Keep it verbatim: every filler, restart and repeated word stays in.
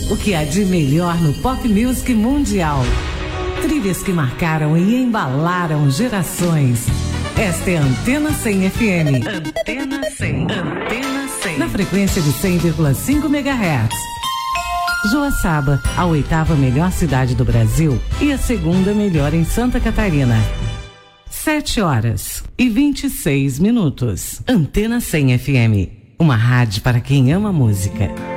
O que há de melhor no pop music mundial. Trilhas que marcaram e embalaram gerações. Esta é a Antena cem F M. Antena cem. Antena cem. Na frequência de cem vírgula cinco megahertz. Joaçaba, a oitava melhor cidade do Brasil e a segunda melhor em Santa Catarina. Sete horas e vinte e seis minutos. Antena cem F M. Uma rádio para quem ama música.